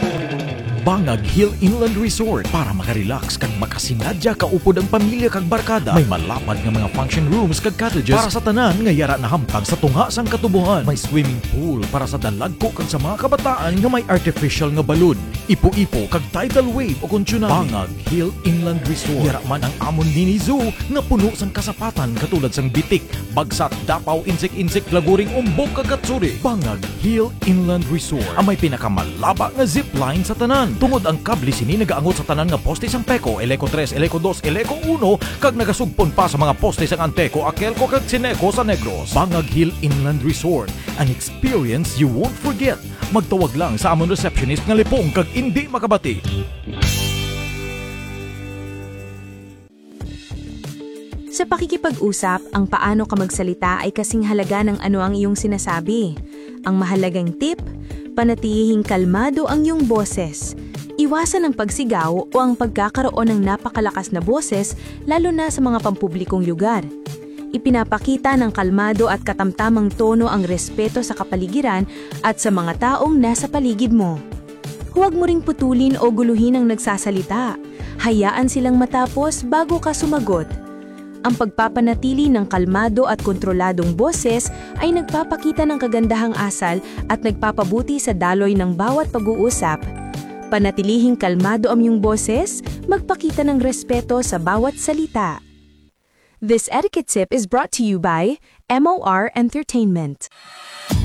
Bangag Hill Inland Resort para makarelax kag makasinadya kaupod ang pamilya kag barkada. May malapad nga mga function rooms kag cottages para sa tanan nga yara na hamtang sa tungha sang katubuhan. May swimming pool para sa dalagko kag sa mga kabataan nga may artificial nga balloon, ipo-ipo kag tidal wave o kung tsunami. Bangag Hill Inland Resort. Yara man ang amon mini zoo nga puno sang kasapatan katulad sang bitik, bagsat, dapaw, insek-insek, laguring, umbok kag katsuri. Bangag Hill Inland Resort ang may pinakamalaba nga zipline sa tanan. Tungod ang kable sini nagaangot sa tanan nga poste sang Peco, Eleco 3, Eleco 2, Eleco 1 kag nagasugpon pa sa mga poste sang Anteco, Aquelco kag Sineco sa Negros. Bangag Hill Inland Resort, an experience you won't forget. Magtawag lang sa amon receptionist nga lipong kag hindi makabati. Sa pakikipag-usap, ang paano ka magsalita ay kasing halaga ng ano ang iyong sinasabi. Ang mahalagang tip, panatilihing kalmado ang iyong boses. Iwasan ang pagsigaw o ang pagkakaroon ng napakalakas na boses lalo na sa mga pampublikong lugar. Ipinapakita ng kalmado at katamtamang tono ang respeto sa kapaligiran at sa mga taong nasa paligid mo. Huwag mo ring putulin o guluhin ang nagsasalita. Hayaan silang matapos bago ka sumagot. Ang pagpapanatili ng kalmado at kontroladong boses ay nagpapakita ng kagandahang asal at nagpapabuti sa daloy ng bawat pag-uusap. Panatilihing kalmado ang iyong boses, magpakita ng respeto sa bawat salita. This etiquette tip is brought to you by MOR Entertainment.